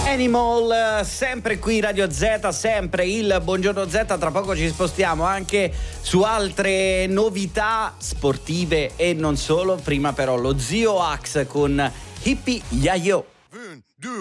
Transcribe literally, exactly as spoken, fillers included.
Animal, sempre qui Radio Z, sempre il Buongiorno Z. Tra poco ci spostiamo anche su altre novità sportive e non solo. Prima però lo zio Axe con Hippie Yayo.